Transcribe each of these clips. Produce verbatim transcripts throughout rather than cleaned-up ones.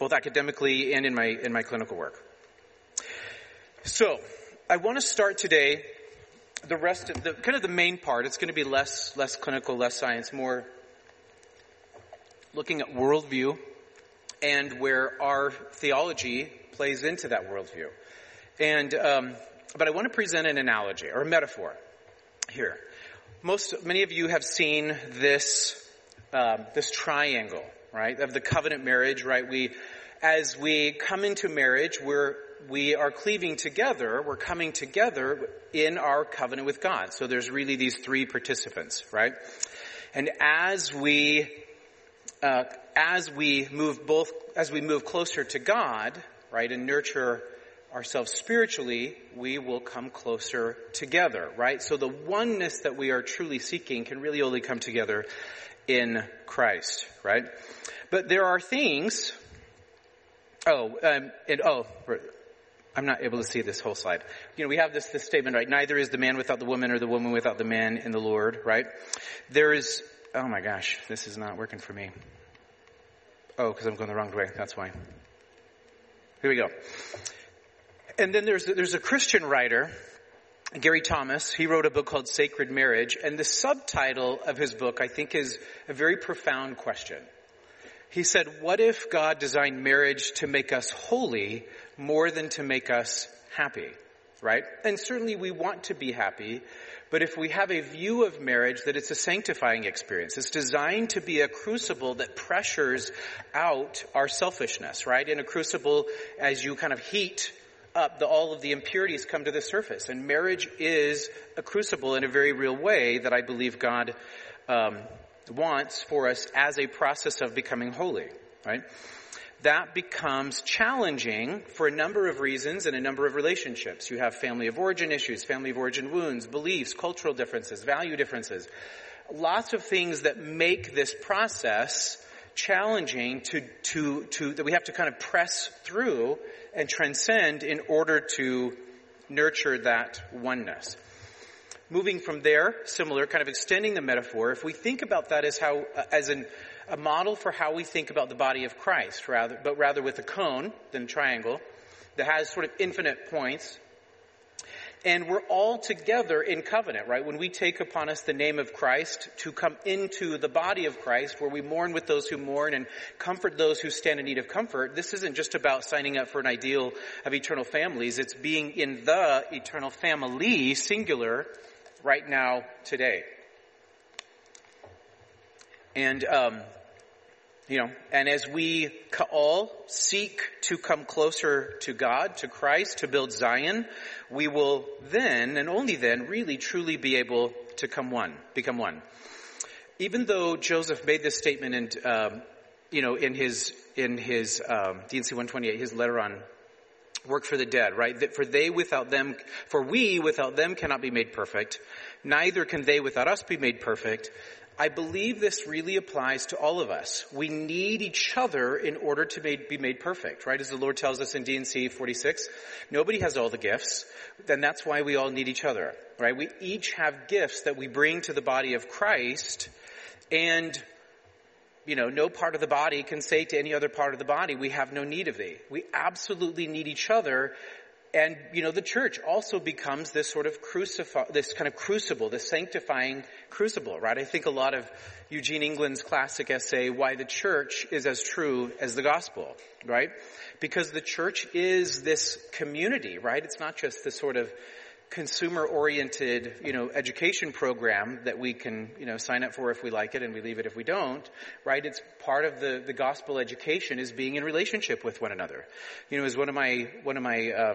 both academically and in my in my clinical work. So, I want to start today the rest of the kind of the main part. It's going to be less less clinical, less science, more looking at worldview and where our theology plays into that worldview. And um, but I want to present an analogy or a metaphor here. Most many of you have seen this um, this triangle, right, of the covenant marriage, right? We, as we come into marriage, we're we are cleaving together. We're coming together in our covenant with God. So there's really these three participants, right? And as we uh, as we move both as we move closer to God, right, and nurture ourselves spiritually, we will come closer together, right? So the oneness that we are truly seeking can really only come together in Christ, right? But there are things, oh, um, and oh, I'm not able to see this whole slide. You know, we have this, this statement, right? Neither is the man without the woman or the woman without the man in the Lord, right? There is, oh my gosh, this is not working for me. Oh, because I'm going the wrong way, that's why. Here we go. And then there's there's a Christian writer, Gary Thomas. He wrote a book called Sacred Marriage, and the subtitle of his book, I think, is a very profound question. He said, what if God designed marriage to make us holy more than to make us happy, right? And certainly we want to be happy, but if we have a view of marriage that it's a sanctifying experience, it's designed to be a crucible that pressures out our selfishness, right? In a crucible, as you kind of heat up, the, all of the impurities come to the surface. And marriage is a crucible in a very real way that I believe God um, wants for us as a process of becoming holy, right? That becomes challenging for a number of reasons and a number of relationships. You have family of origin issues, family of origin wounds, beliefs, cultural differences, value differences. Lots of things that make this process challenging to, to, to, that we have to kind of press through and transcend in order to nurture that oneness. Moving from there, similar, kind of extending the metaphor, if we think about that as how, as an, a model for how we think about the body of Christ, rather, but rather with a cone than a triangle that has sort of infinite points. And we're all together in covenant, right? When we take upon us the name of Christ to come into the body of Christ, where we mourn with those who mourn and comfort those who stand in need of comfort, this isn't just about signing up for an ideal of eternal families. It's being in the eternal family, singular, right now, today. And, um, you know, and as we all seek to come closer to God, to Christ, to build Zion, we will then, and only then, really truly be able to come one, become one. Even though Joseph made this statement in, um, you know, in his, in his, um, D and C one twenty-eight, his letter on work for the dead, right? That for they without them, for we without them cannot be made perfect, neither can they without us be made perfect. I believe this really applies to all of us. We need each other in order to made, be made perfect, right? As the Lord tells us in D and C forty-six, nobody has all the gifts. Then that's why we all need each other, right? We each have gifts that we bring to the body of Christ, and, you know, no part of the body can say to any other part of the body, we have no need of thee. We absolutely need each other. And, you know, the church also becomes this sort of crucif- this kind of crucible, this sanctifying crucible, right? I think a lot of Eugene England's classic essay, Why the Church is as True as the Gospel, right? Because the church is this community, right? It's not just this sort of consumer-oriented, you know, education program that we can, you know, sign up for if we like it and we leave it if we don't, right? It's part of the, the gospel education is being in relationship with one another. You know, as one of my, one of my, um,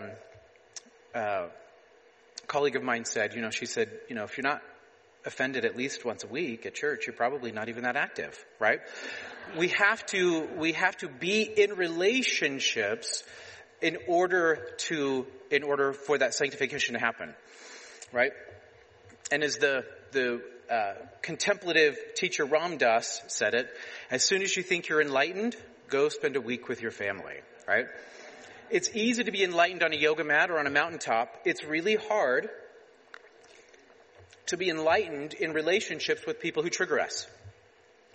uh, colleague of mine said, you know, she said, you know, if you're not offended at least once a week at church, you're probably not even that active, right? We have to, we have to be in relationships in order to, in order for that sanctification to happen, right? And as the, the, uh, contemplative teacher Ram Dass said it, as soon as you think you're enlightened, go spend a week with your family, right? It's easy to be enlightened on a yoga mat or on a mountaintop. It's really hard to be enlightened in relationships with people who trigger us,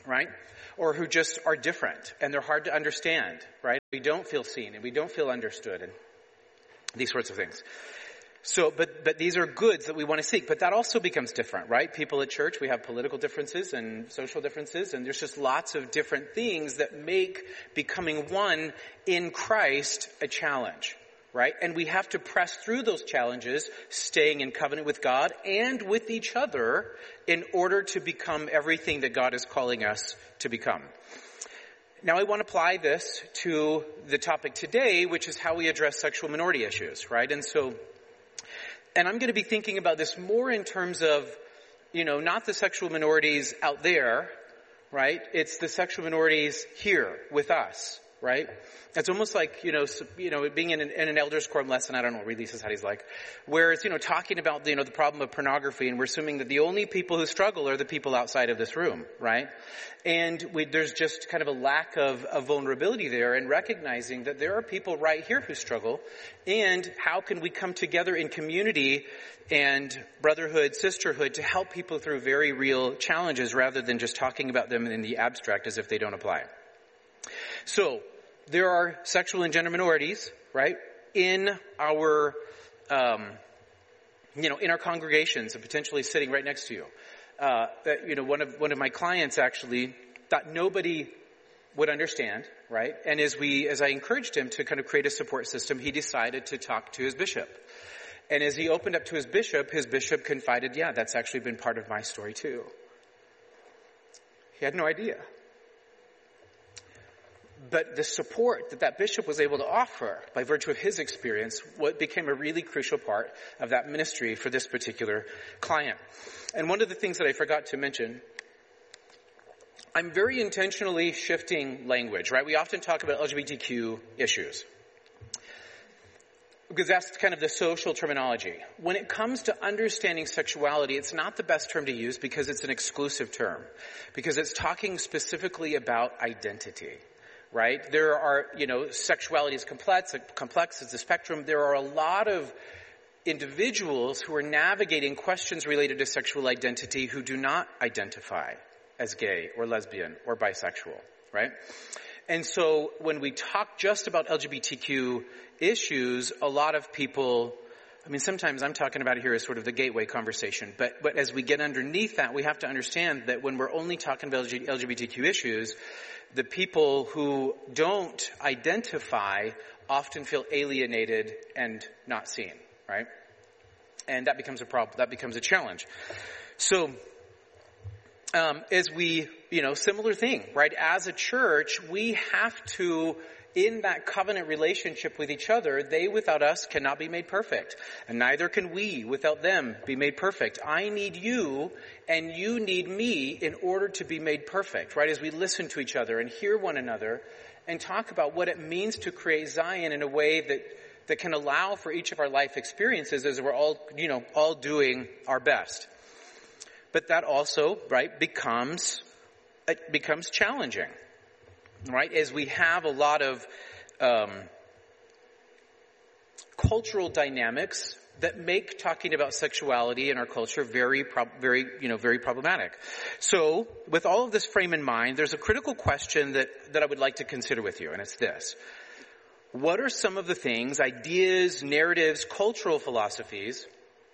right? Or who just are different and they're hard to understand, right? We don't feel seen and we don't feel understood and these sorts of things. So, but, but these are goods that we want to seek, but that also becomes different, right? People at church, we have political differences and social differences, and there's just lots of different things that make becoming one in Christ a challenge, right? And we have to press through those challenges, staying in covenant with God and with each other in order to become everything that God is calling us to become. Now I want to apply this to the topic today, which is how we address sexual minority issues, right? And so And I'm going to be thinking about this more in terms of, you know, not the sexual minorities out there, right? It's the sexual minorities here with us, right? It's almost like, you know, you know, being in an, in an elders quorum lesson, I don't know what Lisa Sadi's like, where it's, you know, talking about, you know, the problem of pornography, and we're assuming that the only people who struggle are the people outside of this room, right? And we, there's just kind of a lack of, of vulnerability there, and recognizing that there are people right here who struggle, and how can we come together in community and brotherhood, sisterhood to help people through very real challenges rather than just talking about them in the abstract as if they don't apply. So, there are sexual and gender minorities, right, in our, um, you know, in our congregations and potentially sitting right next to you. Uh, that, you know, one of, one of my clients actually thought nobody would understand, right? And as we, as I encouraged him to kind of create a support system, he decided to talk to his bishop. And as he opened up to his bishop, his bishop confided, yeah, that's actually been part of my story too. He had no idea. But the support that that bishop was able to offer by virtue of his experience, what became a really crucial part of that ministry for this particular client. And one of the things that I forgot to mention, I'm very intentionally shifting language, right? We often talk about L G B T Q issues, because that's kind of the social terminology. When it comes to understanding sexuality, it's not the best term to use because it's an exclusive term, because it's talking specifically about identity. Right? There are, you know, sexuality is complex, complex is the spectrum. There are a lot of individuals who are navigating questions related to sexual identity who do not identify as gay or lesbian or bisexual, right? And so when we talk just about L G B T Q issues, a lot of people, I mean, sometimes I'm talking about it here as sort of the gateway conversation, but, but as we get underneath that, we have to understand that when we're only talking about L G B T Q issues, the people who don't identify often feel alienated and not seen, right? And that becomes a problem. That becomes a challenge. So, um, as we, you know, similar thing, right? As a church, we have to, in that covenant relationship with each other, they without us cannot be made perfect. And neither can we without them be made perfect. I need you and you need me in order to be made perfect, right? As we listen to each other and hear one another and talk about what it means to create Zion in a way that, that can allow for each of our life experiences as we're all, you know, all doing our best. But that also, right, becomes, it becomes challenging. Right, as we have a lot of um, cultural dynamics that make talking about sexuality in our culture very, pro- very, you know, very problematic. So, with all of this frame in mind, there's a critical question that that I would like to consider with you, and it's this: what are some of the things, ideas, narratives, cultural philosophies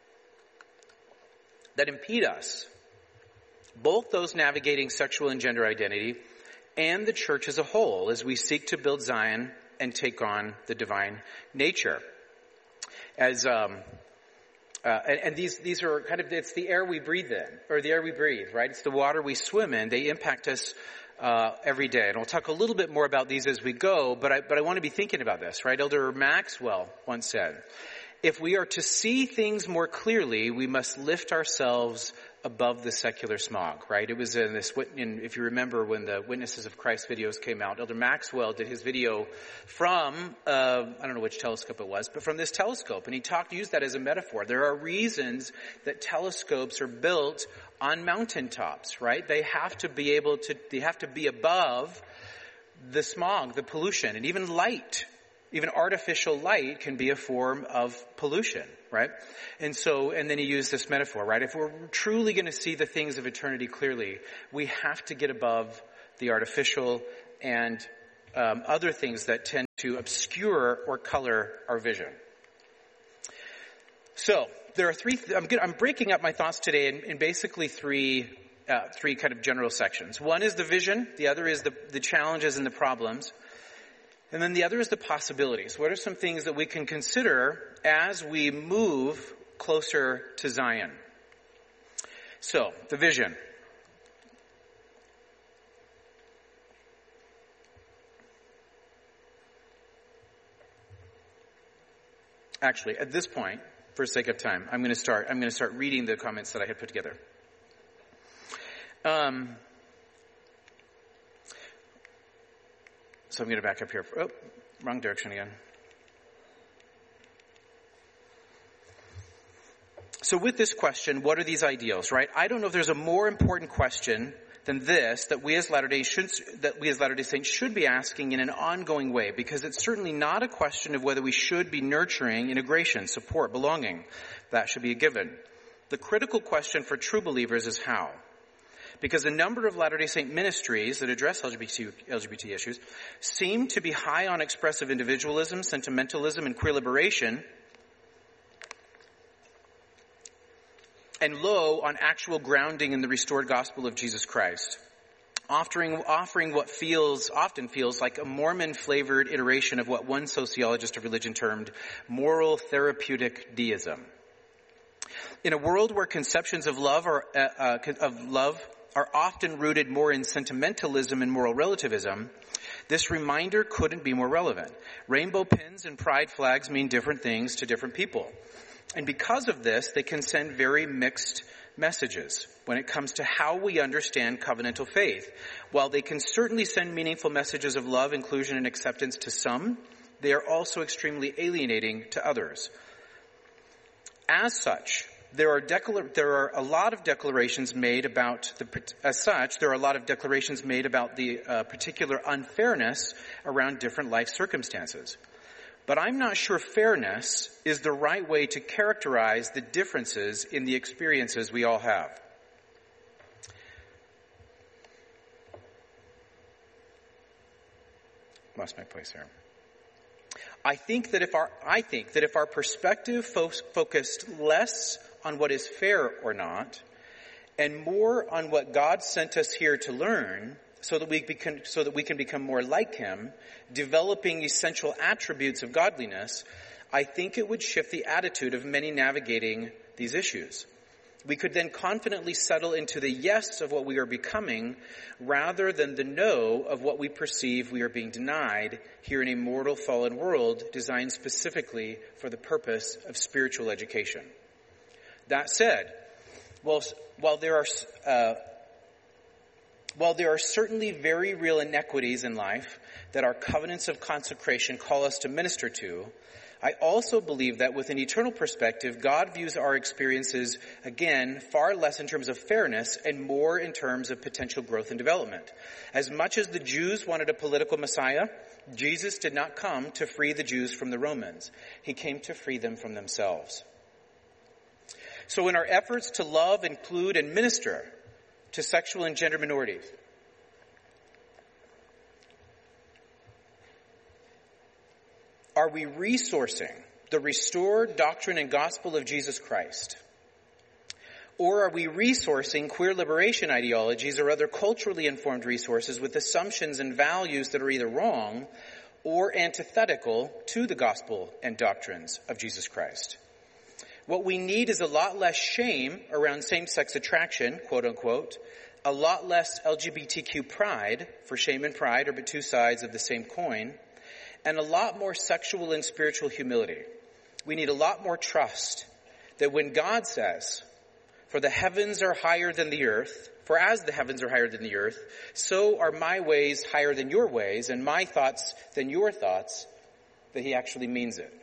that impede us, both those navigating sexual and gender identity, and the church as a whole, as we seek to build Zion and take on the divine nature? As um, uh, and, and these these are kind of, it's the air we breathe in, or the air we breathe, right? It's the water we swim in. They impact us uh, every day, and we'll talk a little bit more about these as we go. But I but I want to be thinking about this, right? Elder Maxwell once said, "If we are to see things more clearly, we must lift ourselves above the secular smog," right? It was in this, in, if you remember when the Witnesses of Christ videos came out, Elder Maxwell did his video from, uh, I don't know which telescope it was, but from this telescope. And he talked, used that as a metaphor. There are reasons that telescopes are built on mountaintops, right? They have to be able to, they have to be above the smog, the pollution, and even light Even artificial light can be a form of pollution, right? And so, and then he used this metaphor, right? If we're truly going to see the things of eternity clearly, we have to get above the artificial and um, other things that tend to obscure or color our vision. So, there are three, th- I'm, good, I'm breaking up my thoughts today in, in basically three, uh, three kind of general sections. One is the vision, the other is the, the challenges and the problems, and then the other is the possibilities. What are some things that we can consider as we move closer to Zion? So, the vision. Actually, at this point, for sake of time, I'm going to start, I'm going to start reading the comments that I had put together. Um, so I'm going to back up here. Oh, wrong direction again. So with this question, what are these ideals, right? I don't know if there's a more important question than this that we as Latter-day should, that we as Latter-day Saints should be asking in an ongoing way, because it's certainly not a question of whether we should be nurturing integration, support, belonging. That should be a given. The critical question for true believers is how. Because a number of Latter-day Saint ministries that address L G B T, L G B T issues seem to be high on expressive individualism, sentimentalism, and queer liberation, and low on actual grounding in the restored gospel of Jesus Christ, offering, offering what feels, often feels like a Mormon-flavored iteration of what one sociologist of religion termed moral therapeutic deism. In a world where conceptions of love are, uh, uh, of love are often rooted more in sentimentalism and moral relativism, this reminder couldn't be more relevant. Rainbow pins and pride flags mean different things to different people. And because of this, they can send very mixed messages when it comes to how we understand covenantal faith. While they can certainly send meaningful messages of love, inclusion, and acceptance to some, they are also extremely alienating to others. As such, there are declar- there are a lot of declarations made about the, as such, there are a lot of declarations made about the uh, particular unfairness around different life circumstances. But I'm not sure fairness is the right way to characterize the differences in the experiences we all have. Lost my place here. I think that if our I think that if our perspective fo- focused less on what is fair or not, and more on what God sent us here to learn, so that we can, so that we can become more like Him, developing essential attributes of godliness, I think it would shift the attitude of many navigating these issues. We could then confidently settle into the yes of what we are becoming, rather than the no of what we perceive we are being denied here in a mortal fallen world designed specifically for the purpose of spiritual education. That said, while, while there are uh, While there are certainly very real inequities in life that our covenants of consecration call us to minister to, I also believe that with an eternal perspective, God views our experiences, again, far less in terms of fairness and more in terms of potential growth and development. As much as the Jews wanted a political Messiah, Jesus did not come to free the Jews from the Romans. He came to free them from themselves. So in our efforts to love, include, and minister to sexual and gender minorities, are we resourcing the restored doctrine and gospel of Jesus Christ? Or are we resourcing queer liberation ideologies or other culturally informed resources with assumptions and values that are either wrong or antithetical to the gospel and doctrines of Jesus Christ? What we need is a lot less shame around same-sex attraction, quote unquote, a lot less L G B T Q pride, for shame and pride are but two sides of the same coin, and a lot more sexual and spiritual humility. We need a lot more trust that when God says, "For the heavens are higher than the earth, for as the heavens are higher than the earth, so are my ways higher than your ways, and my thoughts than your thoughts," that he actually means it.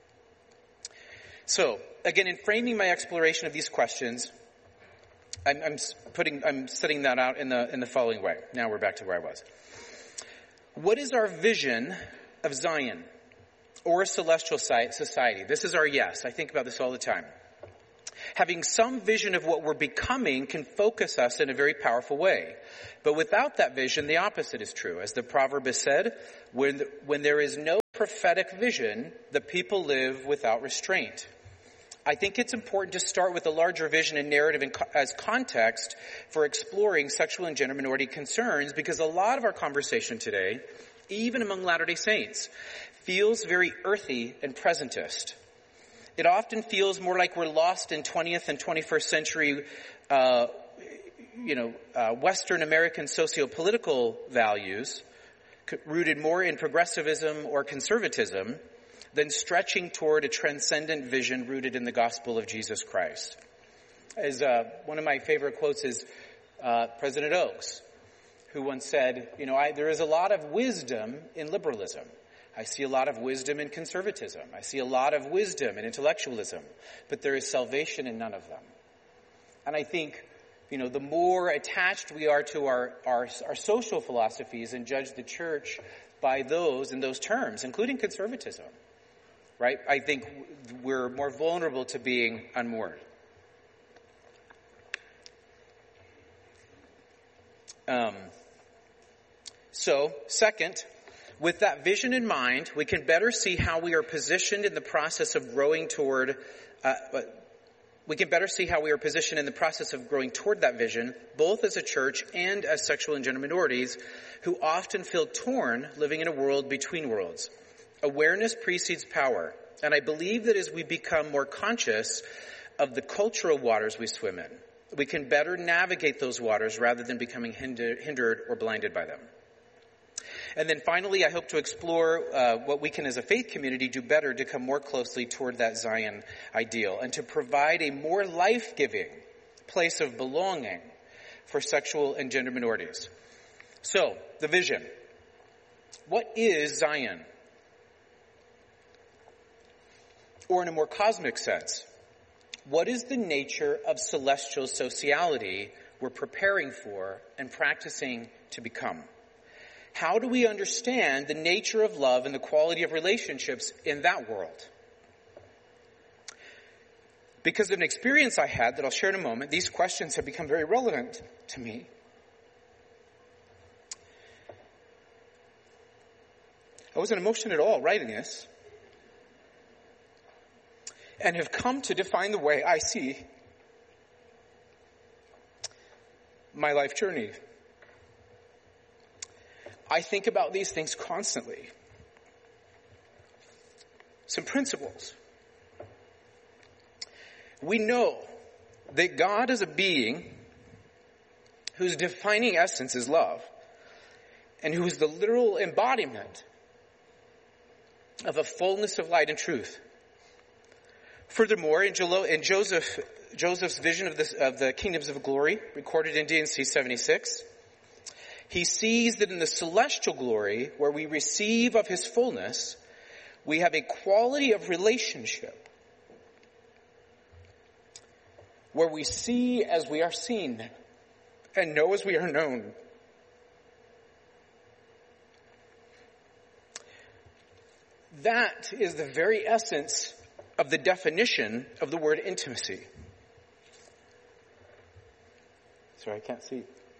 So, again, in framing my exploration of these questions, I'm, I'm putting, I'm setting that out in the in the following way. Now we're back to where I was. What is our vision of Zion? or a celestial society. This is our yes. I think about this all the time. Having some vision of what we're becoming can focus us in a very powerful way. But without that vision, the opposite is true. As the proverb has said, when, when there is no prophetic vision, the people live without restraint. I think it's important to start with a larger vision and narrative in co- as context for exploring sexual and gender minority concerns, because a lot of our conversation today, even among Latter-day Saints, feels very earthy and presentist. It often feels more like we're lost in twentieth and twenty-first century, uh, you know, uh, Western American socio-political values, c- rooted more in progressivism or conservatism, than stretching toward a transcendent vision rooted in the gospel of Jesus Christ. As uh, one of my favorite quotes is uh, President Oaks, who once said, you know, I, there is a lot of wisdom in liberalism. I see a lot of wisdom in conservatism. I see a lot of wisdom in intellectualism, but there is salvation in none of them. And I think, you know, the more attached we are to our, our, our social philosophies and judge the church by those in those terms, including conservatism, right? I think we're more vulnerable to being unmoored. Um, so, second, with that vision in mind, we can better see how we are positioned in the process of growing toward, uh, we can better see how we are positioned in the process of growing toward that vision, both as a church and as sexual and gender minorities who often feel torn living in a world between worlds. Awareness precedes power, and I believe that as we become more conscious of the cultural waters we swim in, we can better navigate those waters rather than becoming hinder, hindered or blinded by them. And then finally, I hope to explore uh, what we can as a faith community do better to come more closely toward that Zion ideal and to provide a more life-giving place of belonging for sexual and gender minorities. So, the vision. What is Zion? Or in a more cosmic sense, what is the nature of celestial sociality we're preparing for and practicing to become? How do we understand the nature of love and the quality of relationships in that world? Because of an experience I had that I'll share in a moment, these questions have become very relevant to me. I wasn't emotional at all writing this, and have come to define the way I see my life journey. I think about these things constantly. Some principles. We know that God is a being whose defining essence is love, and who is the literal embodiment of a fullness of light and truth. Furthermore, in, Jo- in Joseph, Joseph's vision of, this, of the kingdoms of glory, recorded in D and C seventy-six, he sees that in the celestial glory, where we receive of his fullness, we have a quality of relationship where we see as we are seen and know as we are known. That is the very essence of the definition of the word intimacy. Sorry, I can't see.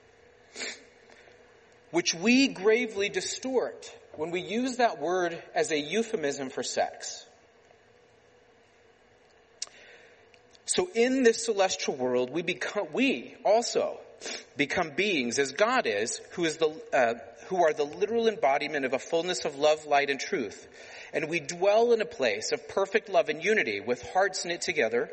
Which we gravely distort when we use that word as a euphemism for sex. So in this celestial world, we become, we also become beings as God is, who is the, uh, who are the literal embodiment of a fullness of love, light, and truth. And we dwell in a place of perfect love and unity with hearts knit together,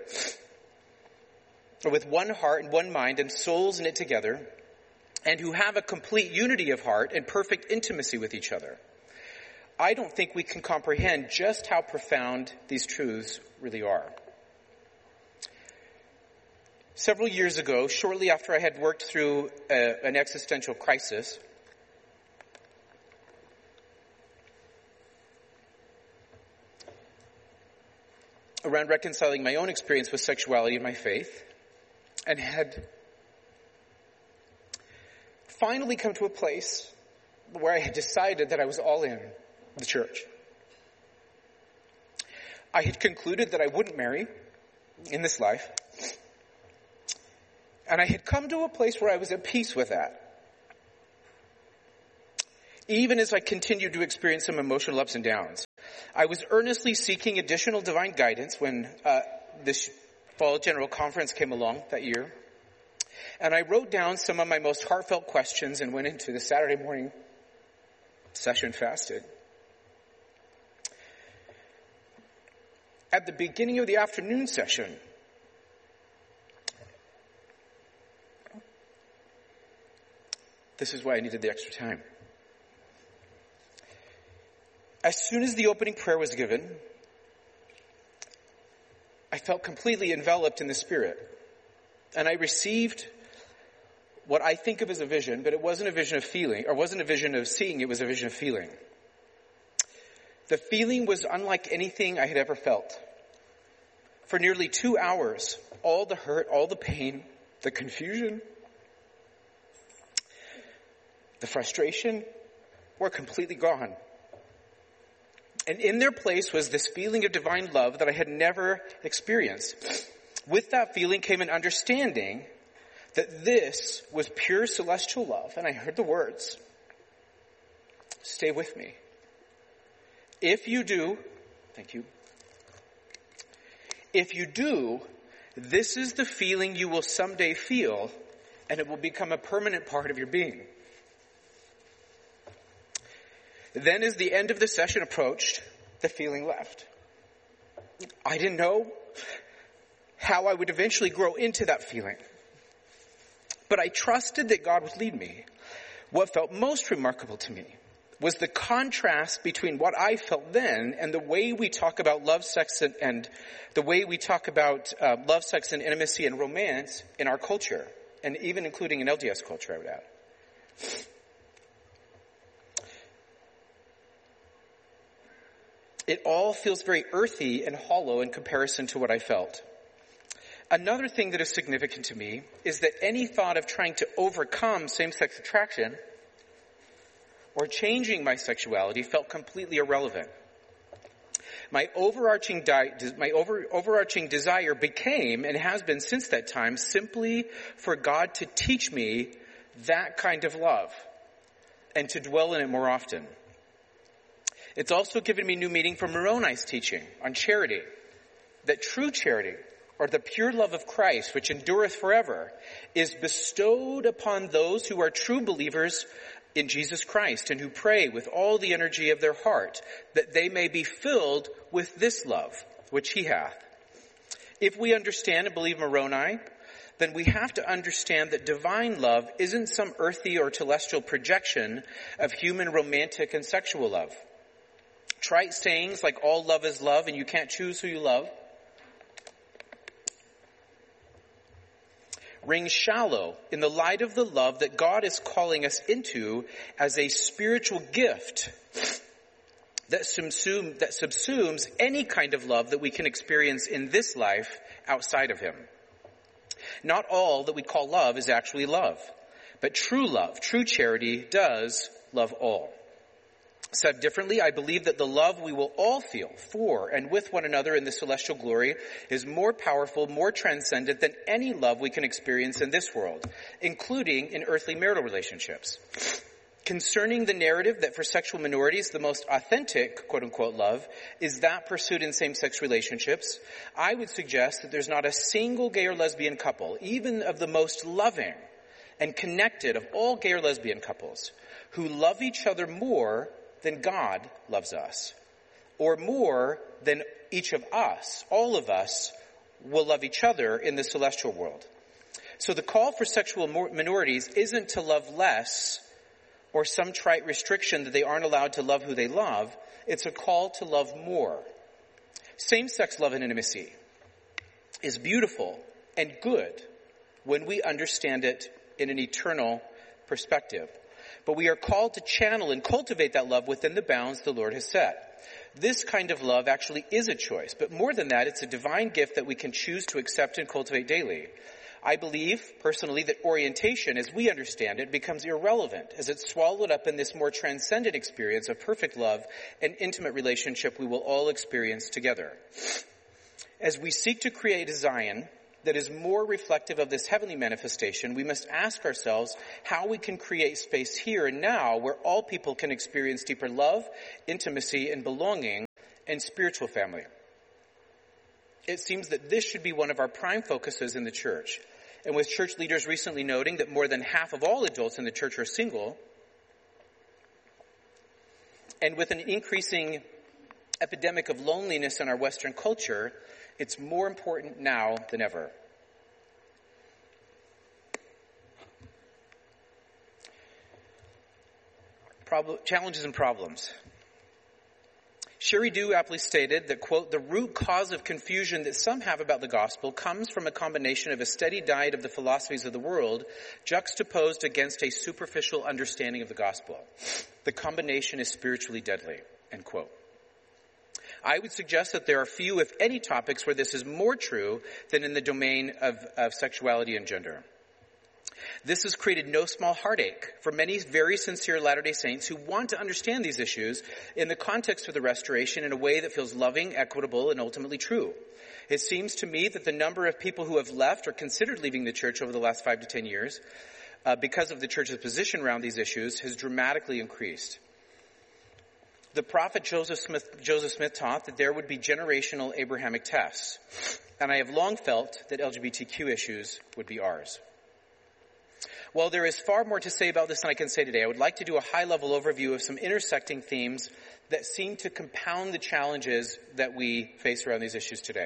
or with one heart and one mind and souls knit together, and who have a complete unity of heart and perfect intimacy with each other. I don't think we can comprehend just how profound these truths really are. Several years ago, shortly after I had worked through a, an existential crisis, around reconciling my own experience with sexuality and my faith, and had finally come to a place where I had decided that I was all in the church. I had concluded that I wouldn't marry in this life. And I had come to a place where I was at peace with that. Even as I continued to experience some emotional ups and downs. I was earnestly seeking additional divine guidance when uh, this fall general conference came along that year. And I wrote down some of my most heartfelt questions and went into the Saturday morning session fasted. At the beginning of the afternoon session, this is why I needed the extra time. As soon as the opening prayer was given, I felt completely enveloped in the Spirit. And I received what I think of as a vision, but it wasn't a vision of feeling, or wasn't a vision of seeing, it was a vision of feeling. The feeling was unlike anything I had ever felt. For nearly two hours, all the hurt, all the pain, the confusion, the frustration were completely gone. And in their place was this feeling of divine love that I had never experienced. With that feeling came an understanding that this was pure celestial love. And I heard the words, stay with me. If you do, thank you. If you do, this is the feeling you will someday feel, and it will become a permanent part of your being. Then as the end of the session approached, the feeling left. I didn't know how I would eventually grow into that feeling. But I trusted that God would lead me. What felt most remarkable to me was the contrast between what I felt then and the way we talk about love, sex, and, and the way we talk about uh, love, sex, and intimacy and romance in our culture, and even including in L D S culture, I would add. It all feels very earthy and hollow in comparison to what I felt. Another thing that is significant to me is that any thought of trying to overcome same-sex attraction or changing my sexuality felt completely irrelevant. My overarching di- my over- overarching desire became, and has been since that time, simply for God to teach me that kind of love and to dwell in it more often. It's also given me new meaning from Moroni's teaching on charity, that true charity, or the pure love of Christ, which endureth forever, is bestowed upon those who are true believers in Jesus Christ and who pray with all the energy of their heart, that they may be filled with this love, which he hath. If we understand and believe Moroni, then we have to understand that divine love isn't some earthy or celestial projection of human romantic and sexual love. Trite sayings like all love is love and you can't choose who you love ring shallow in the light of the love that God is calling us into as a spiritual gift that, subsume, that subsumes any kind of love that we can experience in this life outside of him. Not all that we call love is actually love, but true love, true charity does love all. Said differently, I believe that the love we will all feel for and with one another in the celestial glory is more powerful, more transcendent than any love we can experience in this world, including in earthly marital relationships. Concerning the narrative that for sexual minorities, the most authentic, quote-unquote, love is that pursued in same-sex relationships, I would suggest that there's not a single gay or lesbian couple, even of the most loving and connected of all gay or lesbian couples, who love each other more than God loves us, or more than each of us, all of us, will love each other in the celestial world. So the call for sexual minorities isn't to love less or some trite restriction that they aren't allowed to love who they love. It's a call to love more. Same-sex love and intimacy is beautiful and good when we understand it in an eternal perspective. But we are called to channel and cultivate that love within the bounds the Lord has set. This kind of love actually is a choice. But more than that, it's a divine gift that we can choose to accept and cultivate daily. I believe, personally, that orientation, as we understand it, becomes irrelevant as it's swallowed up in this more transcendent experience of perfect love and intimate relationship we will all experience together. As we seek to create a Zion that is more reflective of this heavenly manifestation, we must ask ourselves how we can create space here and now where all people can experience deeper love, intimacy, and belonging, and spiritual family. It seems that this should be one of our prime focuses in the church. And with church leaders recently noting that more than half of all adults in the church are single, and with an increasing epidemic of loneliness in our Western culture, it's more important now than ever. Prob- challenges and problems. Sherry Dew aptly stated that, quote, the root cause of confusion that some have about the gospel comes from a combination of a steady diet of the philosophies of the world juxtaposed against a superficial understanding of the gospel. The combination is spiritually deadly, end quote. I would suggest that there are few, if any, topics where this is more true than in the domain of, of sexuality and gender. This has created no small heartache for many very sincere Latter-day Saints who want to understand these issues in the context of the Restoration in a way that feels loving, equitable, and ultimately true. It seems to me that the number of people who have left or considered leaving the church over the last five to ten years uh, because of the church's position around these issues has dramatically increased. The prophet Joseph Smith, Joseph Smith taught that there would be generational Abrahamic tests, and I have long felt that L G B T Q issues would be ours. While there is far more to say about this than I can say today, I would like to do a high-level overview of some intersecting themes that seem to compound the challenges that we face around these issues today.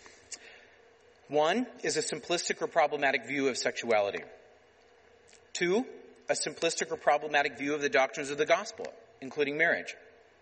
One is a simplistic or problematic view of sexuality. Two, a simplistic or problematic view of the doctrines of the gospel, including marriage.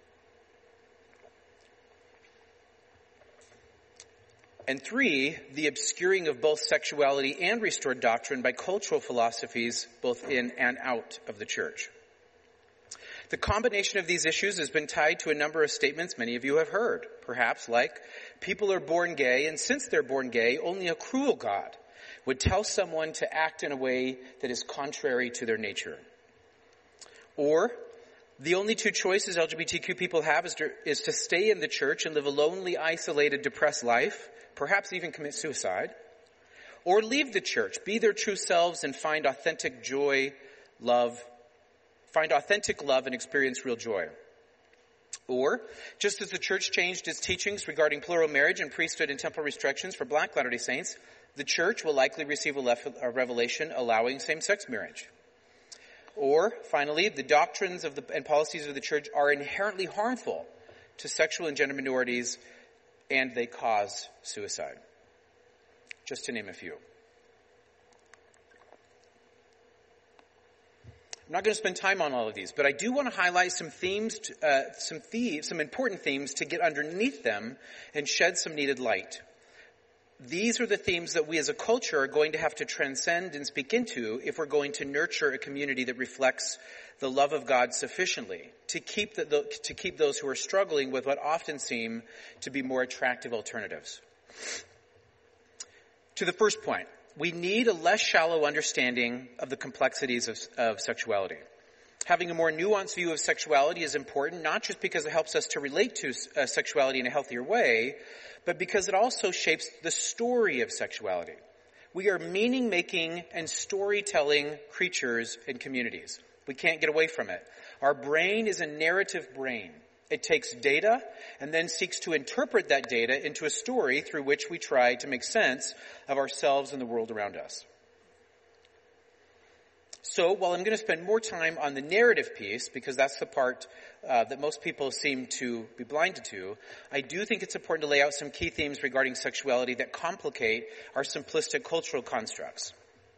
And three, the obscuring of both sexuality and restored doctrine by cultural philosophies both in and out of the church. The combination of these issues has been tied to a number of statements many of you have heard, perhaps like, people are born gay, and since they're born gay, only a cruel God would tell someone to act in a way that is contrary to their nature. Or, the only two choices L G B T Q people have is to, is to stay in the church and live a lonely, isolated, depressed life, perhaps even commit suicide, or leave the church, be their true selves, and find authentic joy, love, find authentic love and experience real joy. Or, just as the church changed its teachings regarding plural marriage and priesthood and temple restrictions for Black Latter-day Saints, the church will likely receive a, lef- a revelation allowing same-sex marriage. Or, finally, the doctrines of the, and policies of the church are inherently harmful to sexual and gender minorities, and they cause suicide. Just to name a few. I'm not going to spend time on all of these, but I do want to highlight some themes, to, uh, some themes, some important themes to get underneath them and shed some needed light. These are the themes that we as a culture are going to have to transcend and speak into if we're going to nurture a community that reflects the love of God sufficiently to keep the, the, to keep those who are struggling with what often seem to be more attractive alternatives. To the first point, we need a less shallow understanding of the complexities of, of sexuality. Having a more nuanced view of sexuality is important, not just because it helps us to relate to uh, sexuality in a healthier way, but because it also shapes the story of sexuality. We are meaning-making and storytelling creatures and communities. We can't get away from it. Our brain is a narrative brain. It takes data and then seeks to interpret that data into a story through which we try to make sense of ourselves and the world around us. So while I'm going to spend more time on the narrative piece, because that's the part uh, that most people seem to be blinded to, I do think it's important to lay out some key themes regarding sexuality that complicate our simplistic cultural constructs.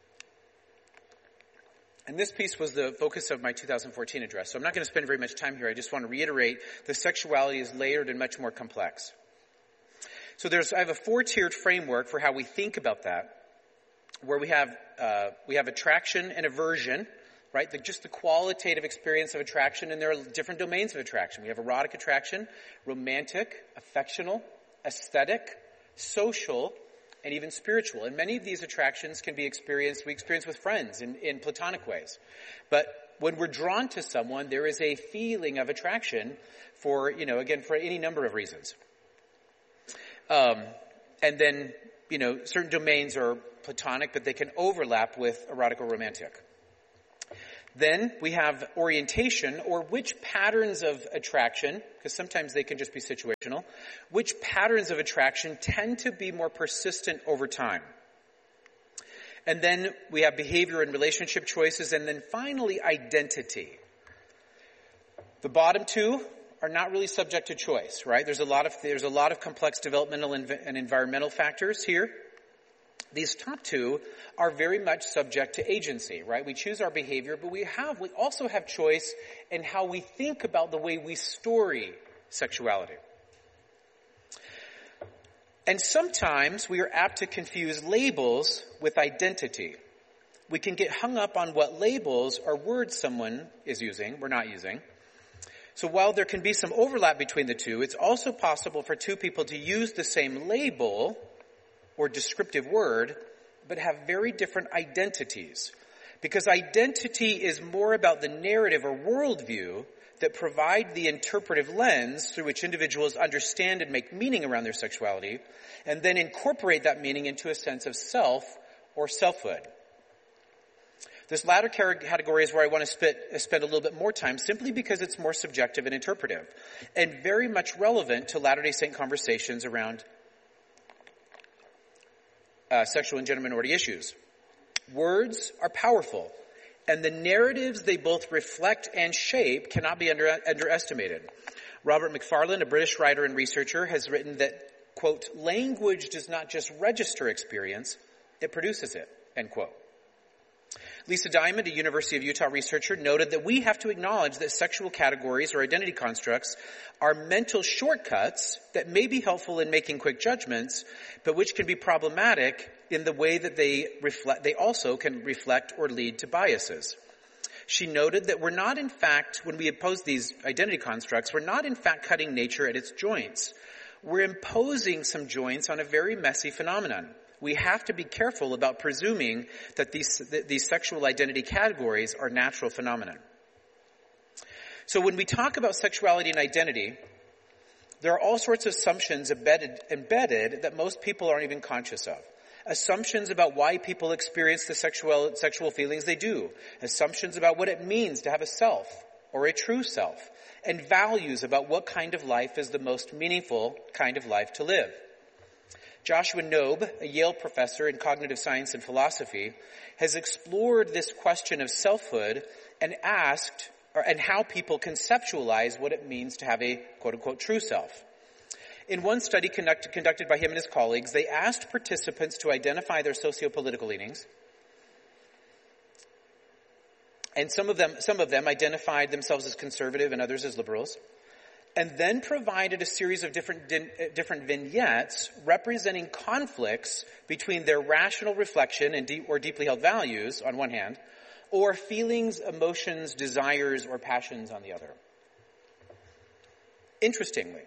And this piece was the focus of my two thousand fourteen address, so I'm not going to spend very much time here. I just want to reiterate that sexuality is layered and much more complex. So there's, I have a four-tiered framework for how we think about that, where we have uh, we have attraction and aversion, right? The, just the qualitative experience of attraction, and there are different domains of attraction. We have erotic attraction, romantic, affectional, aesthetic, social, and even spiritual. And many of these attractions can be experienced, we experience with friends in, in platonic ways. But when we're drawn to someone, there is a feeling of attraction for, you know, again, for any number of reasons. Um, and then, you know, certain domains are platonic, but they can overlap with erotic or romantic. Then we have orientation, or which patterns of attraction, because sometimes they can just be situational, which patterns of attraction tend to be more persistent over time. And then we have behavior and relationship choices, and then finally identity. The bottom two are not really subject to choice, right? There's a lot of, there's a lot of complex developmental and, and environmental factors here. These top two are very much subject to agency, right? We choose our behavior, but we have, we also have choice in how we think about the way we story sexuality. And sometimes we are apt to confuse labels with identity. We can get hung up on what labels or words someone is using, we're not using. So while there can be some overlap between the two, it's also possible for two people to use the same label or descriptive word, but have very different identities. Because identity is more about the narrative or worldview that provide the interpretive lens through which individuals understand and make meaning around their sexuality, and then incorporate that meaning into a sense of self or selfhood. This latter category is where I want to spend, spend a little bit more time, simply because it's more subjective and interpretive, and very much relevant to Latter-day Saint conversations around Uh, sexual and gender minority issues. Words are powerful, and the narratives they both reflect and shape cannot be under, underestimated. Robert Macfarlane, a British writer and researcher, has written that, quote, language does not just register experience, it produces it, end quote. Lisa Diamond, a University of Utah researcher, noted that we have to acknowledge that sexual categories or identity constructs are mental shortcuts that may be helpful in making quick judgments, but which can be problematic in the way that they reflect, they also can reflect or lead to biases. She noted that we're not in fact, when we impose these identity constructs, we're not in fact cutting nature at its joints. We're imposing some joints on a very messy phenomenon. We have to be careful about presuming that these, that these sexual identity categories are natural phenomena. So when we talk about sexuality and identity, there are all sorts of assumptions embedded, embedded that most people aren't even conscious of. Assumptions about why people experience the sexual, sexual feelings they do. Assumptions about what it means to have a self or a true self. And values about what kind of life is the most meaningful kind of life to live. Joshua Knobe, a Yale professor in cognitive science and philosophy, has explored this question of selfhood and asked, or, and how people conceptualize what it means to have a quote-unquote true self. In one study conduct, conducted by him and his colleagues, they asked participants to identify their socio-political leanings. And some of them, some of them identified themselves as conservative and others as liberals. And then provided a series of different different vignettes representing conflicts between their rational reflection and deep, or deeply held values on one hand, or feelings, emotions, desires, or passions on the other. Interestingly,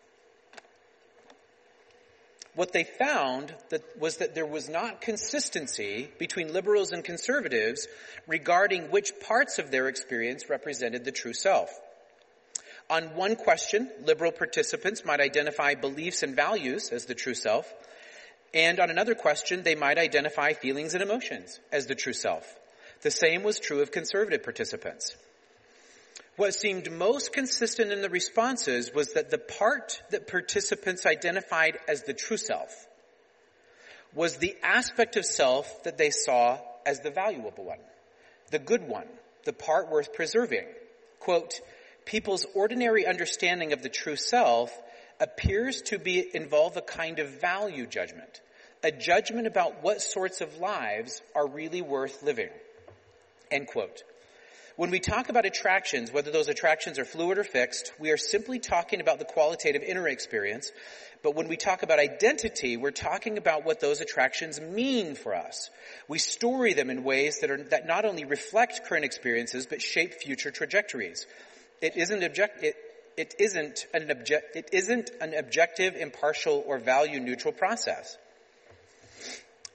what they found that was that there was not consistency between liberals and conservatives regarding which parts of their experience represented the true self. On one question, liberal participants might identify beliefs and values as the true self, and on another question, they might identify feelings and emotions as the true self. The same was true of conservative participants. What seemed most consistent in the responses was that the part that participants identified as the true self was the aspect of self that they saw as the valuable one, the good one, the part worth preserving. Quote, people's ordinary understanding of the true self appears to be involve a kind of value judgment, a judgment about what sorts of lives are really worth living. End quote. When we talk about attractions, whether those attractions are fluid or fixed, we are simply talking about the qualitative inner experience. But when we talk about identity, we're talking about what those attractions mean for us. We story them in ways that are that not only reflect current experiences, but shape future trajectories. It isn't object, it, it isn't an object, it isn't an objective, impartial, or value neutral process.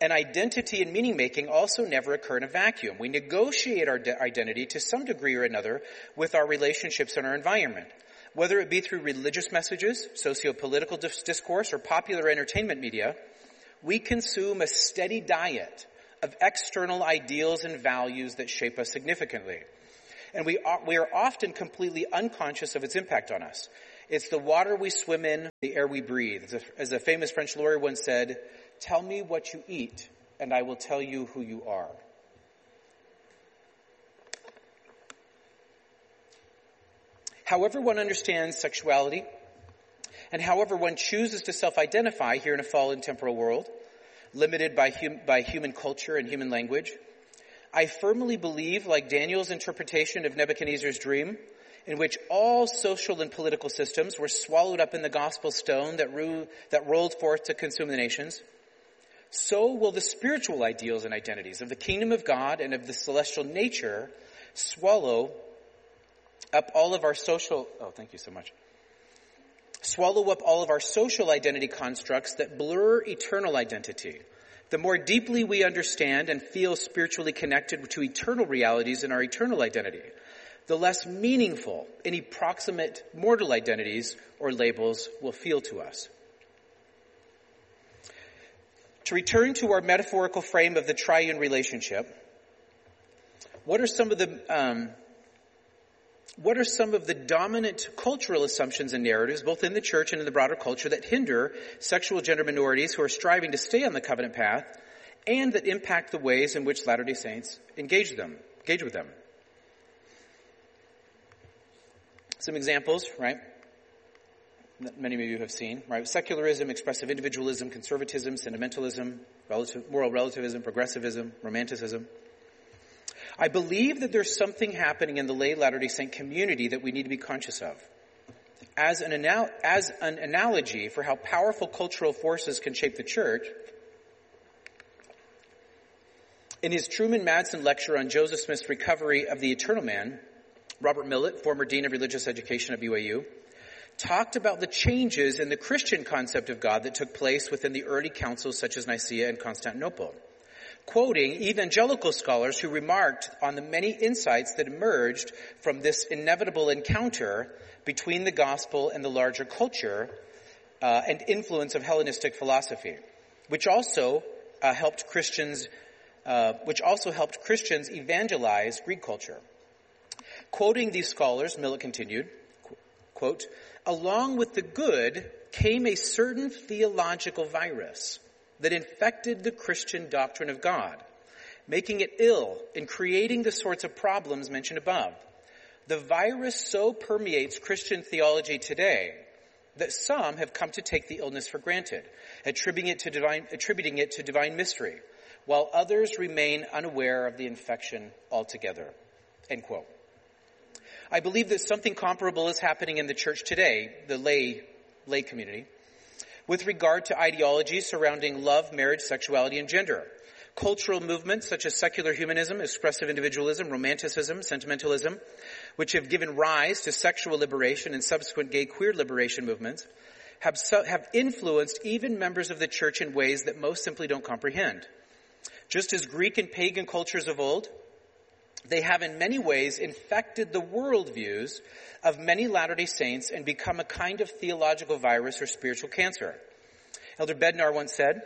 And identity and meaning-making also never occur in a vacuum. We negotiate our de- identity to some degree or another with our relationships and our environment. Whether it be through religious messages, socio-political dis- discourse, or popular entertainment media, we consume a steady diet of external ideals and values that shape us significantly. And we are, we are often completely unconscious of its impact on us. It's the water we swim in, the air we breathe. As a, as a famous French lawyer once said, "Tell me what you eat, and I will tell you who you are." However one understands sexuality, and however one chooses to self-identify here in a fallen temporal world, limited by, hum, by human culture and human language, I firmly believe, like Daniel's interpretation of Nebuchadnezzar's dream, in which all social and political systems were swallowed up in the gospel stone that, ru- that rolled forth to consume the nations, so will the spiritual ideals and identities of the kingdom of God and of the celestial nature swallow up all of our social, oh, thank you so much, swallow up all of our social identity constructs that blur eternal identity. The more deeply we understand and feel spiritually connected to eternal realities in our eternal identity, the less meaningful any proximate mortal identities or labels will feel to us. To return to our metaphorical frame of the triune relationship, what are some of the um, what are some of the dominant cultural assumptions and narratives, both in the church and in the broader culture, that hinder sexual gender minorities who are striving to stay on the covenant path, and that impact the ways in which Latter-day Saints engage them, engage with them? Some examples, right, that many of you have seen, right? Secularism, expressive individualism, conservatism, sentimentalism, relative, moral relativism, progressivism, romanticism. I believe that there's something happening in the lay Latter-day Saint community that we need to be conscious of. As an, anal- as an analogy for how powerful cultural forces can shape the church, in his Truman Madsen lecture on Joseph Smith's recovery of the eternal man, Robert Millett, former Dean of Religious Education at B Y U, talked about the changes in the Christian concept of God that took place within the early councils such as Nicaea and Constantinople, quoting evangelical scholars who remarked on the many insights that emerged from this inevitable encounter between the gospel and the larger culture uh, and influence of Hellenistic philosophy, which also uh, helped Christians, uh, which also helped Christians evangelize Greek culture. Quoting these scholars, Millett continued, quote, "Along with the good came a certain theological virus that infected the Christian doctrine of God, making it ill and creating the sorts of problems mentioned above. The virus so permeates Christian theology today that some have come to take the illness for granted, attributing it to divine, attributing it to divine mystery, while others remain unaware of the infection altogether." End quote. I believe that something comparable is happening in the church today, the lay, lay community, with regard to ideologies surrounding love, marriage, sexuality, and gender. Cultural movements such as secular humanism, expressive individualism, romanticism, sentimentalism, which have given rise to sexual liberation and subsequent gay queer liberation movements, have, su- have influenced even members of the church in ways that most simply don't comprehend. Just as Greek and pagan cultures of old, they have in many ways infected the worldviews of many Latter-day Saints and become a kind of theological virus or spiritual cancer. Elder Bednar once said,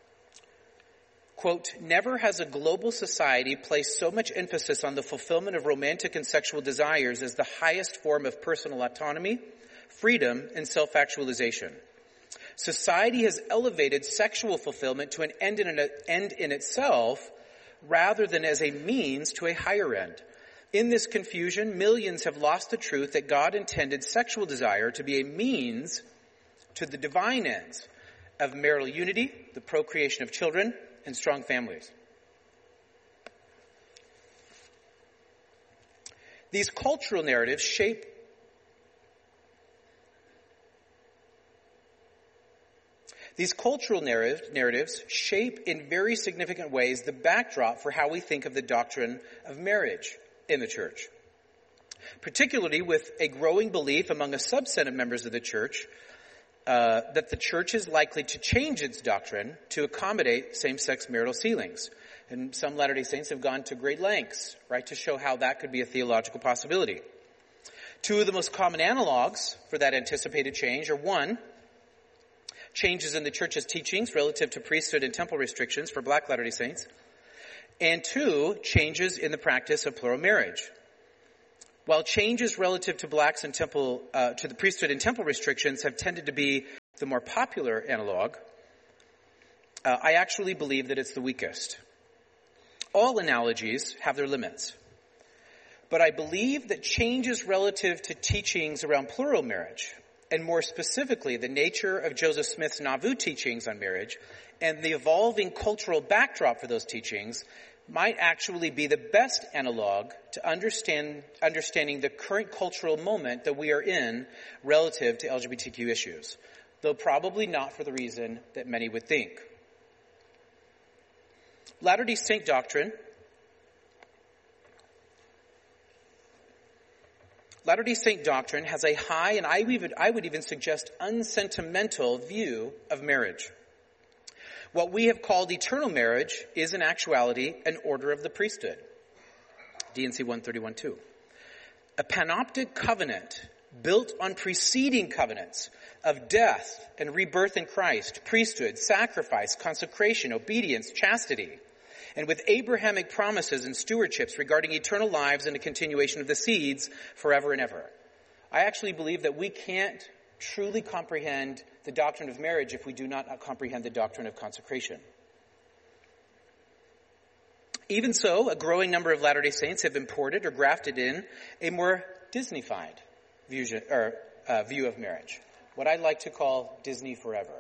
quote, "Never has a global society placed so much emphasis on the fulfillment of romantic and sexual desires as the highest form of personal autonomy, freedom, and self-actualization. Society has elevated sexual fulfillment to an end in, an end in itself rather than as a means to a higher end. In this confusion, millions have lost the truth that God intended sexual desire to be a means to the divine ends of marital unity, the procreation of children, and strong families." These cultural narratives shape These cultural narrative, narratives shape in very significant ways the backdrop for how we think of the doctrine of marriage in the church, particularly with a growing belief among a subset of members of the church uh, that the church is likely to change its doctrine to accommodate same-sex marital sealings. And some Latter-day Saints have gone to great lengths, right, to show how that could be a theological possibility. Two of the most common analogs for that anticipated change are, one, changes in the church's teachings relative to priesthood and temple restrictions for black Latter-day Saints, and two, changes in the practice of plural marriage. While changes relative to blacks and temple, uh, to the priesthood and temple restrictions have tended to be the more popular analog, uh, I actually believe that it's the weakest. All analogies have their limits. But I believe that changes relative to teachings around plural marriage, and more specifically the nature of Joseph Smith's Nauvoo teachings on marriage, and the evolving cultural backdrop for those teachings, might actually be the best analog to understand understanding the current cultural moment that we are in relative to L G B T Q issues, though probably not for the reason that many would think. Latter-day Saint doctrine Latter-day Saint doctrine has a high, and I would, I would even suggest unsentimental view of marriage. What we have called eternal marriage is in actuality an order of the priesthood. D and C one thirty-one two. A panoptic covenant built on preceding covenants of death and rebirth in Christ, priesthood, sacrifice, consecration, obedience, chastity, and with Abrahamic promises and stewardships regarding eternal lives and the continuation of the seeds forever and ever. I actually believe that we can't truly comprehend the doctrine of marriage if we do not comprehend the doctrine of consecration. Even so, a growing number of Latter-day Saints have imported or grafted in a more Disney-fied view, or, uh, view of marriage, what I like to call Disney forever.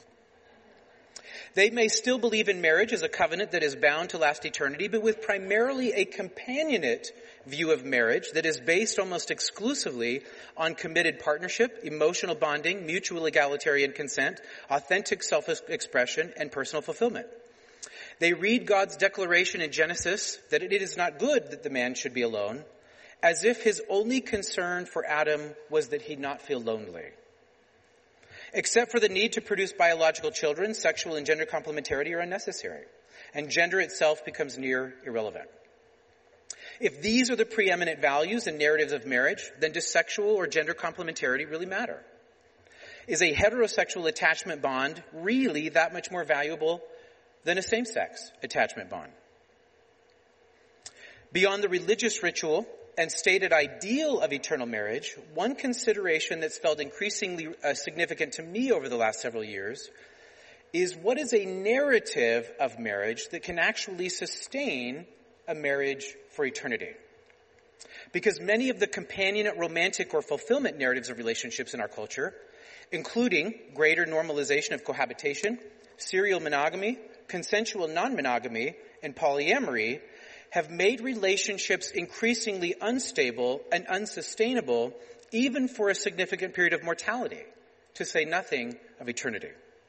They may still believe in marriage as a covenant that is bound to last eternity, but with primarily a companionate view of marriage that is based almost exclusively on committed partnership, emotional bonding, mutual egalitarian consent, authentic self-expression, and personal fulfillment. They read God's declaration in Genesis that it is not good that the man should be alone, as if his only concern for Adam was that he not feel lonely. Except for the need to produce biological children, sexual and gender complementarity are unnecessary, and gender itself becomes near irrelevant. If these are the preeminent values and narratives of marriage, then does sexual or gender complementarity really matter? Is a heterosexual attachment bond really that much more valuable than a same-sex attachment bond? Beyond the religious ritual and stated ideal of eternal marriage, one consideration that's felt increasingly uh, significant to me over the last several years is what is a narrative of marriage that can actually sustain a marriage for eternity. Because many of the companionate, romantic, or fulfillment narratives of relationships in our culture, including greater normalization of cohabitation, serial monogamy, consensual non-monogamy, and polyamory, have made relationships increasingly unstable and unsustainable even for a significant period of mortality, to say nothing of eternity.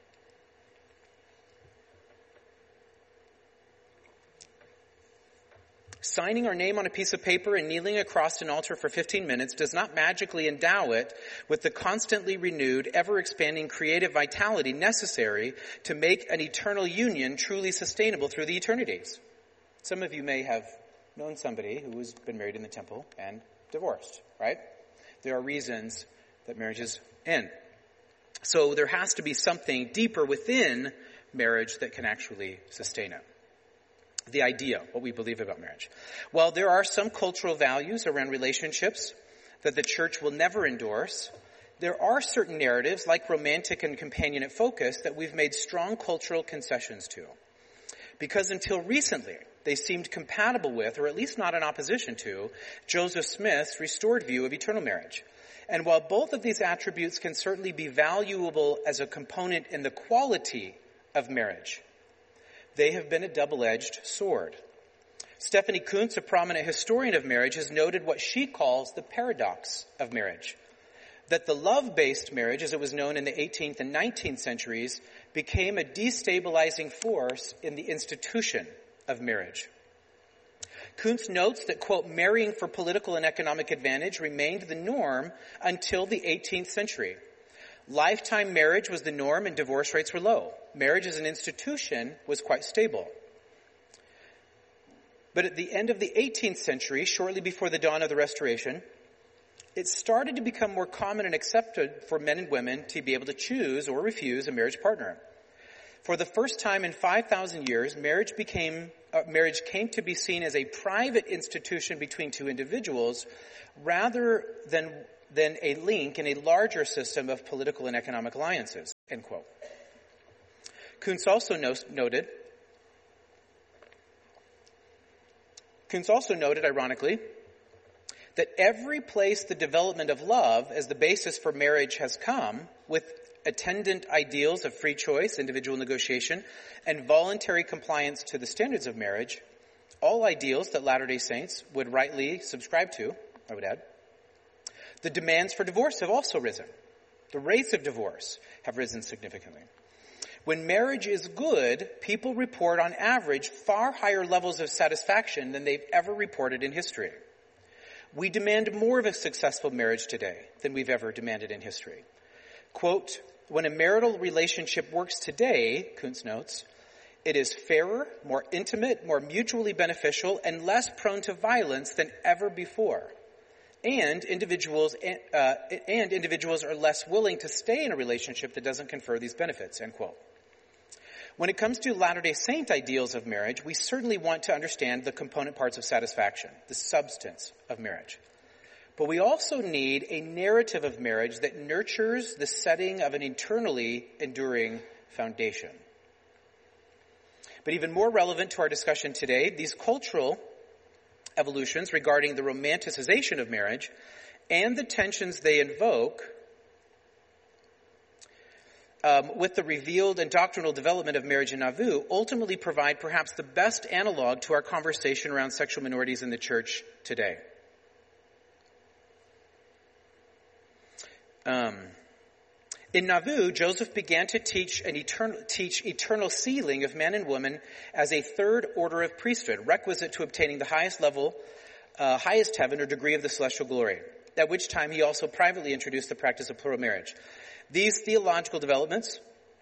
Signing our name on a piece of paper and kneeling across an altar for fifteen minutes does not magically endow it with the constantly renewed, ever-expanding creative vitality necessary to make an eternal union truly sustainable through the eternities. Some of you may have known somebody who has been married in the temple and divorced, right? There are reasons that marriages end. So there has to be something deeper within marriage that can actually sustain it. The idea, what we believe about marriage. While there are some cultural values around relationships that the church will never endorse, there are certain narratives, like romantic and companionate focus, that we've made strong cultural concessions to. Because until recently, they seemed compatible with, or at least not in opposition to, Joseph Smith's restored view of eternal marriage. And while both of these attributes can certainly be valuable as a component in the quality of marriage, they have been a double-edged sword. Stephanie Kuntz, a prominent historian of marriage, has noted what she calls the paradox of marriage. That the love-based marriage, as it was known in the eighteenth and nineteenth centuries, became a destabilizing force in the institution of marriage. Kuntz notes that, quote, marrying for political and economic advantage remained the norm until the eighteenth century. Lifetime marriage was the norm and divorce rates were low. Marriage as an institution was quite stable. But at the end of the eighteenth century, shortly before the dawn of the Restoration, it started to become more common and accepted for men and women to be able to choose or refuse a marriage partner. For the first time in five thousand years, marriage became uh, marriage came to be seen as a private institution between two individuals rather than than a link in a larger system of political and economic alliances, end quote. Kuntz also no- noted, Kuntz also noted, ironically, that every place the development of love as the basis for marriage has come, with attendant ideals of free choice, individual negotiation, and voluntary compliance to the standards of marriage, all ideals that Latter-day Saints would rightly subscribe to, I would add, the demands for divorce have also risen. The rates of divorce have risen significantly. When marriage is good, people report on average far higher levels of satisfaction than they've ever reported in history. We demand more of a successful marriage today than we've ever demanded in history. Quote, when a marital relationship works today, Kuntz notes, it is fairer, more intimate, more mutually beneficial, and less prone to violence than ever before. And individuals uh, and individuals are less willing to stay in a relationship that doesn't confer these benefits, end quote. When it comes to Latter-day Saint ideals of marriage, we certainly want to understand the component parts of satisfaction, the substance of marriage. But we also need a narrative of marriage that nurtures the setting of an eternally enduring foundation. But even more relevant to our discussion today, these cultural evolutions regarding the romanticization of marriage and the tensions they invoke um, with the revealed and doctrinal development of marriage in Nauvoo ultimately provide perhaps the best analog to our conversation around sexual minorities in the church today. Um, in Nauvoo, Joseph began to teach an eternal, teach eternal sealing of men and women as a third order of priesthood, requisite to obtaining the highest level, uh, highest heaven or degree of the celestial glory, at which time he also privately introduced the practice of plural marriage. These theological developments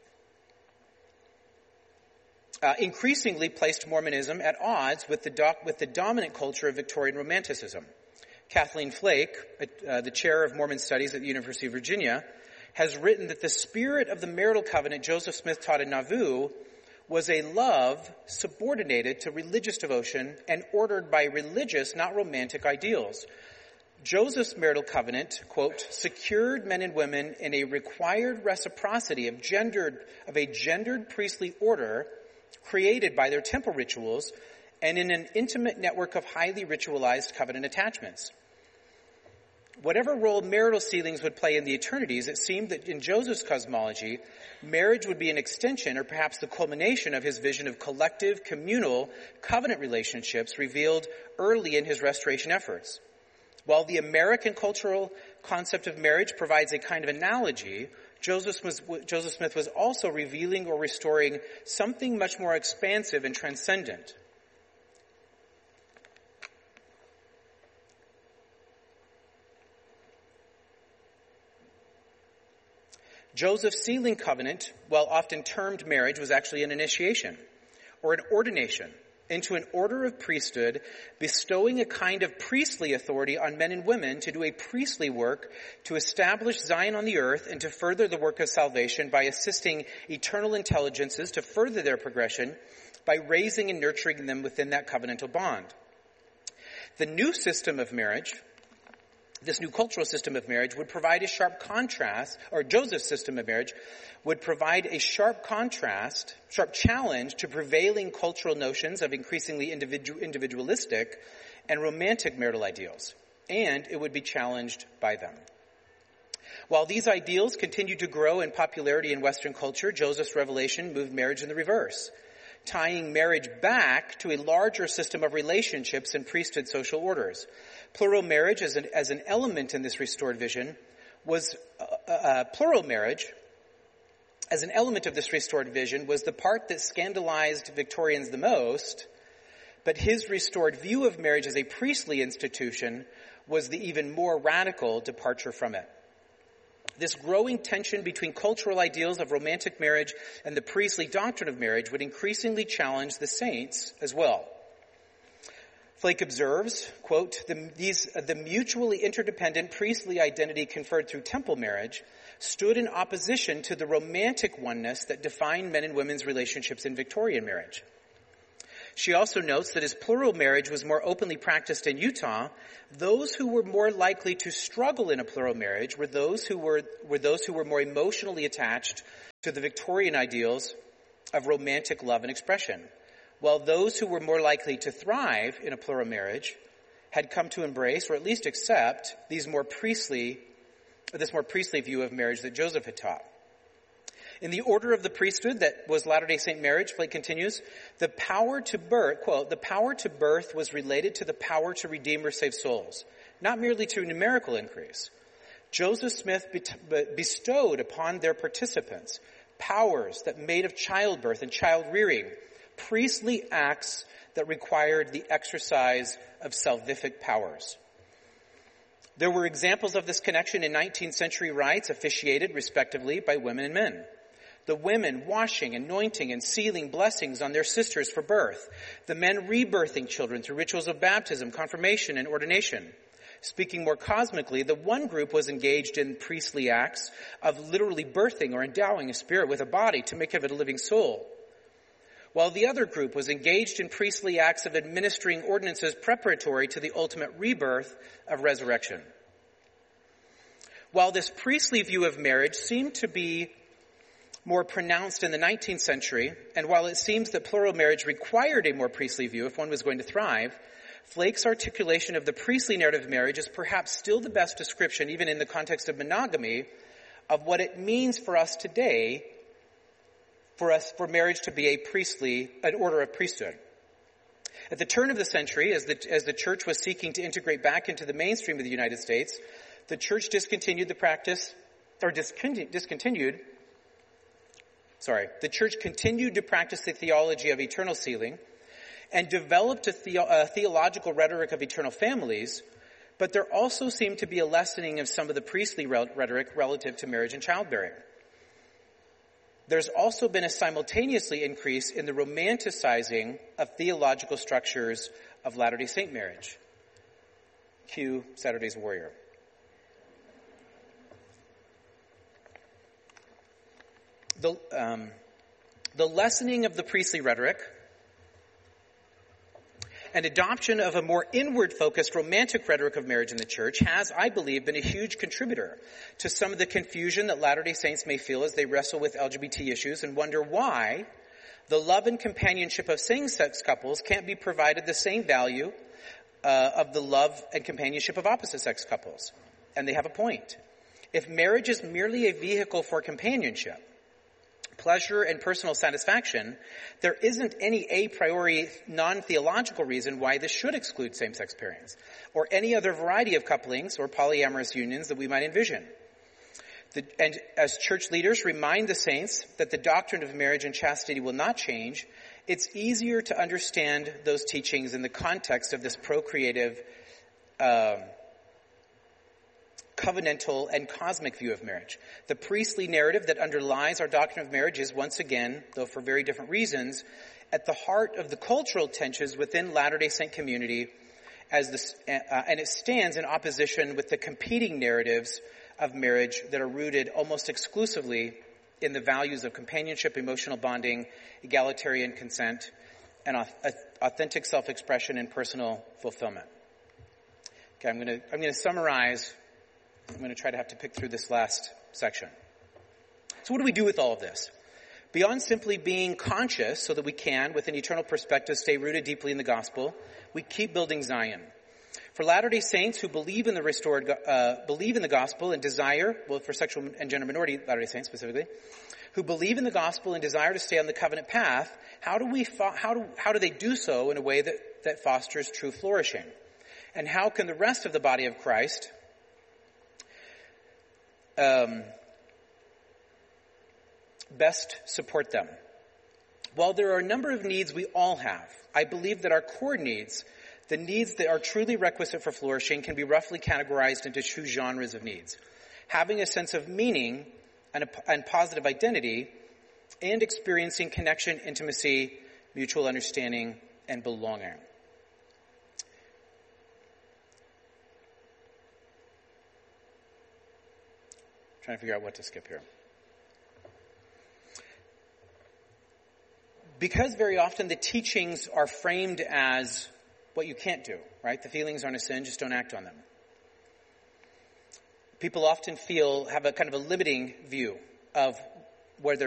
uh, increasingly placed Mormonism at odds with the, doc, with the dominant culture of Victorian Romanticism. Kathleen Flake, uh, the chair of Mormon Studies at the University of Virginia, has written that the spirit of the marital covenant Joseph Smith taught in Nauvoo was a love subordinated to religious devotion and ordered by religious, not romantic ideals. Joseph's marital covenant, quote, secured men and women in a required reciprocity of gendered, of a gendered priestly order created by their temple rituals and in an intimate network of highly ritualized covenant attachments. Whatever role marital sealings would play in the eternities, it seemed that in Joseph's cosmology, marriage would be an extension or perhaps the culmination of his vision of collective, communal, covenant relationships revealed early in his restoration efforts. While the American cultural concept of marriage provides a kind of analogy, Joseph, was, Joseph Smith was also revealing or restoring something much more expansive and transcendent. Joseph's sealing covenant, while often termed marriage, was actually an initiation or an ordination into an order of priesthood, bestowing a kind of priestly authority on men and women to do a priestly work to establish Zion on the earth and to further the work of salvation by assisting eternal intelligences to further their progression by raising and nurturing them within that covenantal bond. The new system of marriage, this new cultural system of marriage, would provide a sharp contrast, or Joseph's system of marriage would provide a sharp contrast, sharp challenge to prevailing cultural notions of increasingly individu- individualistic and romantic marital ideals, and it would be challenged by them. While these ideals continued to grow in popularity in Western culture, Joseph's revelation moved marriage in the reverse, tying marriage back to a larger system of relationships and priesthood social orders. Plural marriage as an, as an element in this restored vision was, uh, uh, plural marriage as an element of this restored vision was the part that scandalized Victorians the most, but his restored view of marriage as a priestly institution was the even more radical departure from it. This growing tension between cultural ideals of romantic marriage and the priestly doctrine of marriage would increasingly challenge the saints as well. Flake observes, quote, the, these, uh, the mutually interdependent priestly identity conferred through temple marriage stood in opposition to the romantic oneness that defined men and women's relationships in Victorian marriage. She also notes that as plural marriage was more openly practiced in Utah, those who were more likely to struggle in a plural marriage were those who were, were those who were more emotionally attached to the Victorian ideals of romantic love and expression, while those who were more likely to thrive in a plural marriage had come to embrace or at least accept these more priestly, this more priestly view of marriage that Joseph had taught. In the order of the priesthood that was Latter-day Saint marriage, Flake continues, the power to birth, quote, the power to birth was related to the power to redeem or save souls, not merely to numerical increase. Joseph Smith bestowed upon their participants powers that made of childbirth and child rearing, priestly acts that required the exercise of salvific powers. There were examples of this connection in nineteenth century rites officiated respectively by women and men. The women washing, anointing, and sealing blessings on their sisters for birth. The men rebirthing children through rituals of baptism, confirmation, and ordination. Speaking more cosmically, the one group was engaged in priestly acts of literally birthing or endowing a spirit with a body to make of it a living soul, while the other group was engaged in priestly acts of administering ordinances preparatory to the ultimate rebirth of resurrection. While this priestly view of marriage seemed to be more pronounced in the nineteenth century, and while it seems that plural marriage required a more priestly view if one was going to thrive, Flake's articulation of the priestly narrative of marriage is perhaps still the best description, even in the context of monogamy, of what it means for us today for us, for marriage to be a priestly, an order of priesthood. At the turn of the century, as the, as the church was seeking to integrate back into the mainstream of the United States, the church discontinued the practice, or discontinued, discontinued Sorry, the church continued to practice the theology of eternal sealing and developed a, the, a theological rhetoric of eternal families, but there also seemed to be a lessening of some of the priestly rhetoric relative to marriage and childbearing. There's also been a simultaneously increase in the romanticizing of theological structures of Latter-day Saint marriage. Cue Saturday's Warrior. The, um, the lessening of the priestly rhetoric and adoption of a more inward-focused romantic rhetoric of marriage in the church has, I believe, been a huge contributor to some of the confusion that Latter-day Saints may feel as they wrestle with L G B T issues and wonder why the love and companionship of same-sex couples can't be provided the same value uh, of the love and companionship of opposite-sex couples. And they have a point. If marriage is merely a vehicle for companionship, pleasure and personal satisfaction, there isn't any a priori non-theological reason why this should exclude same-sex pairings or any other variety of couplings or polyamorous unions that we might envision. The, and as church leaders remind the saints that the doctrine of marriage and chastity will not change, it's easier to understand those teachings in the context of this procreative, uh, covenantal and cosmic view of marriage. The priestly narrative that underlies our doctrine of marriage is once again, though for very different reasons, at the heart of the cultural tensions within Latter-day Saint community, as this, uh, and it stands in opposition with the competing narratives of marriage that are rooted almost exclusively in the values of companionship, emotional bonding, egalitarian consent, and authentic self-expression and personal fulfillment. Okay, I'm going to I'm going to summarize. I'm going to try to have to pick through this last section. So what do we do with all of this? Beyond simply being conscious so that we can, with an eternal perspective, stay rooted deeply in the gospel, we keep building Zion. For Latter-day Saints who believe in the restored, uh, believe in the gospel and desire, well, for sexual and gender minority Latter-day Saints specifically, who believe in the gospel and desire to stay on the covenant path, how do we, fo- how do, how do they do so in a way that, that fosters true flourishing? And how can the rest of the body of Christ Um, best support them? While there are a number of needs we all have, I believe that our core needs, the needs that are truly requisite for flourishing, can be roughly categorized into two genres of needs. having a sense of meaning and, a, and positive identity, and experiencing connection, intimacy, mutual understanding, and belonging. Trying to figure out what to skip here. Because very often the teachings are framed as what you can't do, right? The feelings aren't a sin, just don't act on them. People often feel, have a kind of a limiting view of where their